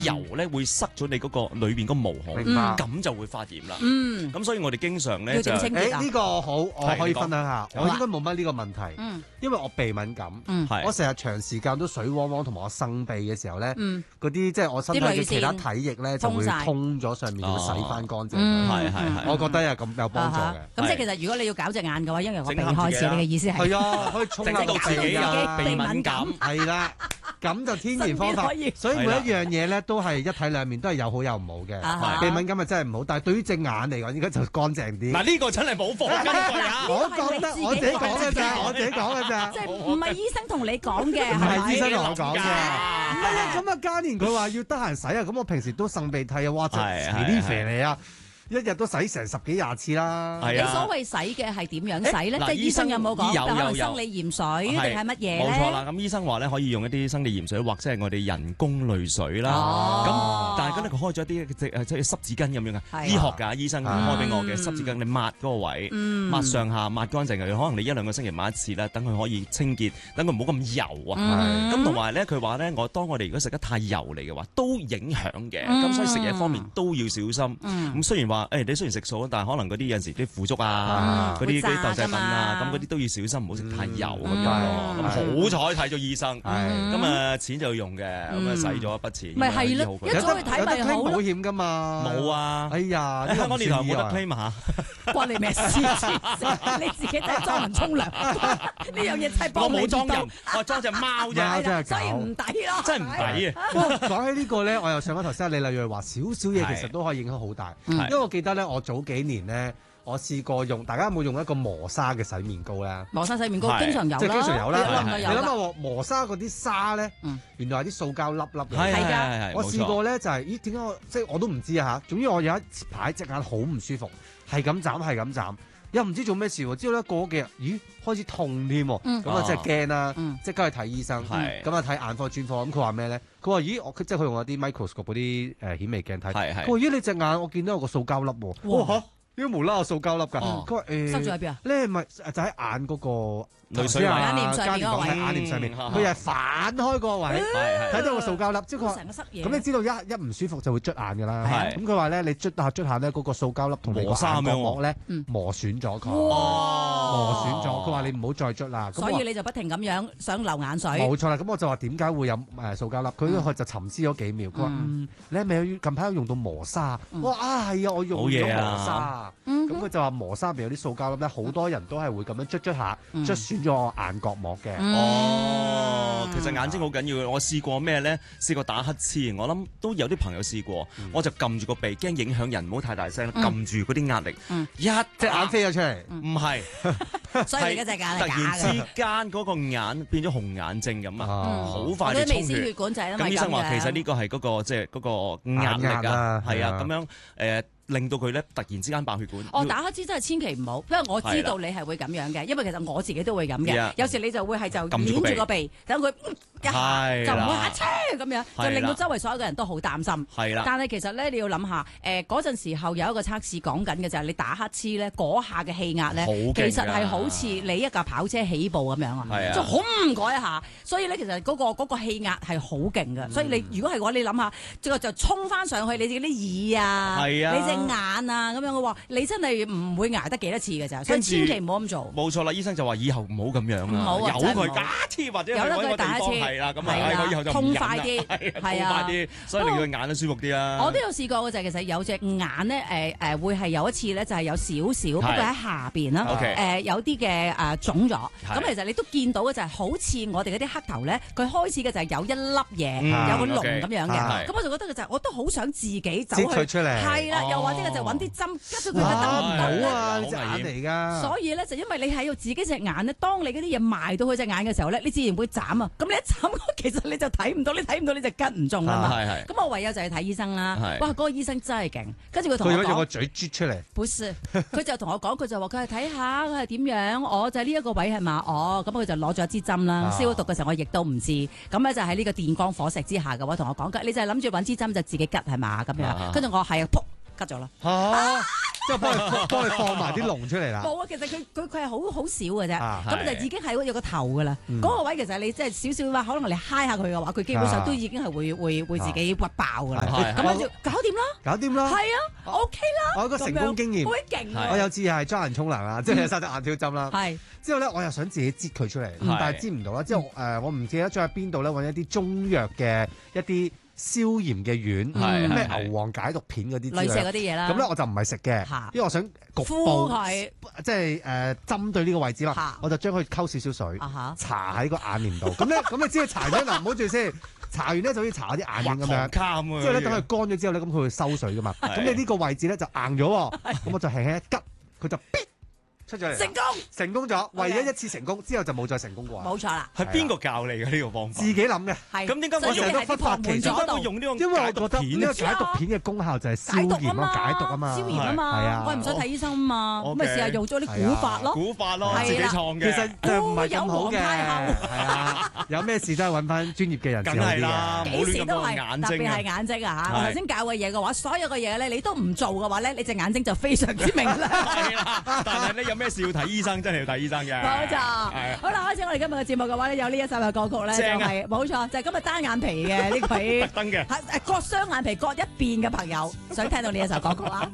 油咧會塞咗你嗰個裏邊個毛孔， 明白咁就會發炎啦。 嗯， 咁所以我哋經常咧要就整清潔啊。 呢個好，我可以分享下， 講我應該冇乜呢個問題， 嗯因為我鼻敏感， 係我成日長時間都水汪汪，同埋我擤鼻嘅時候咧， 嗯， 嗰啲即係我身體嘅其他體液咧就會通晒通咗上面，就會洗翻乾淨。 嗯係我覺得係咁有幫助嘅。 咁即係其實如果你要搞隻眼嘅話，因為我鼻整下自己開始，你嘅意思係係啊，可以沖整下到自己有鼻敏感。 係啦，咁就天然方法身邊可以， 所以每一樣嘢咧都係一體兩面，都係有好有唔好嘅。 啊鼻敏感咪真係唔好，但係對於隻眼嚟講，應該就乾淨啲。 嗱呢個真係冇科根據啊！ 我覺得我自己講嘅咋，我自己講嘅咋即。係唔係醫生同你講嘅， 唔係醫生同我講嘅， 㗎唔係啊！咁啊，嘉年佢話要得閒洗啊，咁我平時都擤鼻涕啊，哇！真係呢肥嚟啊，一日都洗成10幾20次啦。 你係啊所謂洗嘅係點樣洗咧？ 嗱即係醫生有冇講？ 有可能有生理鹽水定係乜嘢咧？ 冇錯啦，咁醫生話咧可以用一啲生理鹽水或者係我哋人工淚水啦。 哦咁但係嗰咧佢開咗啲即係濕紙巾咁樣嘅， 係醫學㗎醫生開俾我嘅濕紙巾，你抹嗰個位，抹上下抹乾淨嘅，可能你1-2個星期抹一次啦，等佢可以清潔，等佢唔好咁油啊。咁同埋咧，佢話咧，當我哋如果食得太油膩嘅話，都影響嘅。咁所以食嘢方面都要小心。咁雖然話你雖然食素，但係可能嗰啲有陣時啲腐竹啊，嗰啲豆製品啊，咁嗰啲都要小心，唔好食太油咁樣咯。咁好彩睇咗醫生，咁啊錢就要用嘅，咁啊使咗一筆錢。 咪係咯，一早去睇咪好有得 claim 保咯。 險㗎嘛？ 冇啊！ 哎呀， 香港電台冇得推 claim 下。 關你咩事？你自己真係裝人沖涼，呢樣嘢真係我幫你冇裝人唔， 我裝隻貓貓啫， 真係到，所以唔抵咯。 真係唔抵啊！ 不過講起呢個咧，我又上翻頭先李麗蕊話少少嘢其實都可以影響好大，因為我記得咧，我早幾年咧，我試過用，大家有冇用一個磨砂嘅洗面膏咧？ 磨砂洗面膏經常有啦， 即係經常有啦。你諗你諗下磨砂嗰啲沙咧，原來係啲塑膠粒粒嚟。 係㗎係我試過咧就係，咦點解我即係我都唔知啊嚇。總之我有一排隻眼好唔舒服，係咁斬係咁斬，又唔知做咩事喎。之後咧過咗幾日，咦開始痛添喎，咁啊真係驚啦，即刻去睇醫生。咁啊睇眼科專科，咁佢話咩咧？佢話咦即係佢用嗰啲 microscope 嗰啲顯微鏡睇。佢話咦你隻眼我見到有個塑膠粒喎。哇嚇！點解無啦啦有塑膠粒㗎？佢話塞咗喺邊啊？ 咧咪就喺眼嗰個淚水位眼簾上面嗰個位眼簾上面，佢係反開個位，睇到個塑膠粒，即係佢話成個塞嘢。 咁你知道一唔舒服就會捽眼㗎啦。 係咁佢話咧，你捽下捽下咧，嗰個塑膠粒同你個磨砂眼角咁樣膜咧嗯磨損咗佢， 哇磨損咗。佢話你唔好再捽啦。咁所以你就不停咁樣想流眼水。 冇錯啦。咁我就話點解會有塑膠粒？佢就沉思咗幾秒。佢話你係咪近排有用到磨砂？我話係啊，我用咗磨砂。咁佢就話磨砂入邊有啲塑膠粒咧，好多人都係會咁樣捽下，捽損咗我眼角膜嘅。 其實眼睛好緊要嘅。我試過咩咧？試過打乞嗤，我諗都有啲朋友試過。我就撳住個鼻，驚影響人，唔好太大聲，撳住嗰啲壓力，一隻眼飛咗出嚟。 唔係， 所以你嗰隻眼突係假然之嘅。 間嗰個眼變咗紅眼症咁啊，好快嗰啲微地充血。 絲血管就係因為咁醫生話咁嘅其實呢個係嗰個即係嗰個壓力眼壓啊啊， 係啊， 係啊咁樣令到佢咧突然之間爆血管。 我打乞嗤真係千祈唔好，因為我知道你係會咁樣嘅，因為其實我自己都會咁嘅。有時你就會係就捏住個鼻，等佢一下就唔會嚇車咁樣，就令到周圍所有嘅人都好擔心。 係啦， 但係其實咧，你要諗下，嗰陣時候有一個測試講緊嘅就係你打乞嗤咧，嗰下嘅氣壓咧，其實係好似你一架跑車起步咁樣啊，即係轟嗰一下。所以咧，其實嗰個氣壓係好勁嘅。所以你如果係嘅話，你諗下，就衝翻上去你自己啲耳啊，你隻眼啊咁樣嘅話，你真係唔會捱得幾多次嘅咋，所以千祈唔好咁做。 冇錯啦，醫生就話以後唔好咁樣啦，由佢打黐或者由得佢打黐， 係啦，咁啊，以後就痛快啲， 係啊，痛快啲，所以令佢眼都舒服啲啦。 我都有試過嘅就係其實有隻眼咧，會係有一次咧就係有少少，不過喺下邊啦，有啲嘅腫咗。咁其實你都見到嘅就係好似我哋嗰啲黑頭咧，佢開始嘅就係有一粒嘢，有個窿咁樣嘅。咁我就覺得嘅就係我都好想自己走去佢出嚟， 係啦，又或者就揾啲針拮咗佢，得唔得啊？呢隻眼嚟㗎。 所以咧就因為你係要自己隻眼咧，當你嗰啲嘢埋到佢隻眼嘅時候咧，你自然會斬啊。咁你一斬，其實你就睇唔到，你睇唔到你隻吉唔中啊嘛。咁我唯有就係睇醫生啦。哇，嗰個醫生真係勁，跟住佢同我講， 佢用個嘴啜出嚟。 不是，佢就同我講，佢就話佢係睇下佢係點樣，我就係呢一個位係嘛，咁佢就攞咗一支針啦。消毒嘅時候我亦都唔知，咁咧就喺呢個電光火石之下嘅話，同我講你就係諗住揾支針就自己吉係嘛咁樣，跟住我係啊，噗吉咗啦。 之後幫你放埋啲龍出嚟啦。 冇啊，其實佢係好少嘅啫，咁就係已經係有個頭㗎啦。嗰個位其實你即係少少話，可能你揩下佢嘅話，佢基本上都已經係會自己屈爆㗎啦。咁跟住搞掂啦， 搞掂啦， 係啊，OK 啦。 我有個成功經驗， 好勁我有次係裝人沖涼啦，即係塞隻眼挑針啦。 係之後咧，我又想自己擠佢出嚟，但係擠唔到啦。之後我唔記得咗喺邊度咧揾一啲中藥嘅一啲消炎嘅丸，咩牛黃解毒片嗰啲， 類似嗰啲嘢啦。 咁咧我就唔係食嘅，因為我想局部即係針對呢個位置啦，我就將佢溝少少水，搽喺個眼簾度。咁你知佢搽咗嗱，唔好住先。搽完咧就好似搽下啲眼影咁樣，之後咧等佢乾咗之後咧，咁佢會收水噶嘛。咁你呢個位置咧就硬咗喎，咁我就輕輕一吉，佢就必出咗嚟，成功咗，唯一一次成功之後就冇再成功過。 冇錯啦。 係邊個教你嘅呢個方法？ 自己諗嘅。 咁點解我成日都忽發奇想？點解會用呢個因為我覺得呢個解毒片嘅功效就係消炎啊、解毒啊嘛。 消炎啊嘛，我唔使睇醫生啊嘛，咁咪試下用咗啲古法咯。 古法咯，自己創嘅。 其實就唔係咁好嘅。係啊，有咩事都係揾翻專業嘅人。 梗係啦， 幾時都係，特別係眼睛啊嚇！我頭先教嘅嘢嘅話，所有嘅嘢咧，你都唔做嘅話咧，你隻眼睛就非常之明亮。 係啦，但係咧有咩事要睇醫生，真係要睇醫生嘅。 冇錯。好啦，開始我哋今日嘅節目嘅話咧，有呢一首嘅歌曲咧，就係冇錯，就係今日單眼皮嘅呢位特登嘅， 割雙眼皮割一邊嘅朋友，想聽到呢一首歌曲啦。